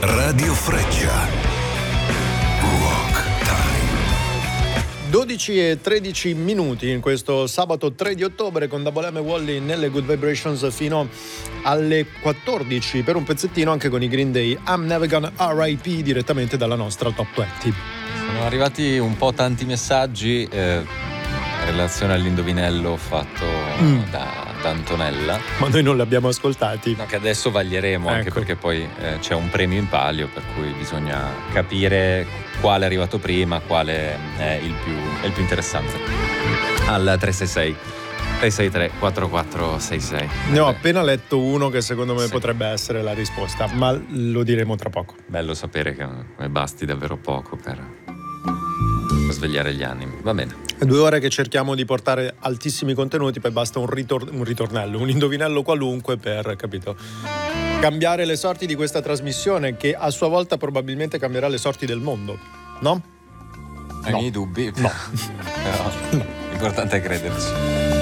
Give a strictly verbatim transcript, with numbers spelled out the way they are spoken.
Radio Freccia. dodici e tredici minuti in questo sabato tre di ottobre con Dabolem e Wally nelle Good Vibrations fino alle quattordici per un pezzettino anche con i Green Day. I'm Never Gonna R I P direttamente dalla nostra Top venti. Sono arrivati un po' tanti messaggi eh, in relazione all'indovinello fatto mm. da, da Antonella, ma noi non li abbiamo ascoltati, no, che adesso vaglieremo, ecco. Anche perché poi eh, c'è un premio in palio, per cui bisogna capire quale è arrivato prima, quale è il più, è il più interessante. Al tre sei sei sei sei tre quattro quattro sei sei. Ne ho appena letto uno che secondo me sì. potrebbe essere la risposta, ma lo diremo tra poco. Bello sapere che basti davvero poco per svegliare gli animi. Va bene. È due ore che cerchiamo di portare altissimi contenuti, poi basta un, ritor- un ritornello, un indovinello qualunque per, capito, cambiare le sorti di questa trasmissione, che a sua volta probabilmente cambierà le sorti del mondo, no? Hai i miei dubbi? No. Però no. L'importante è crederci.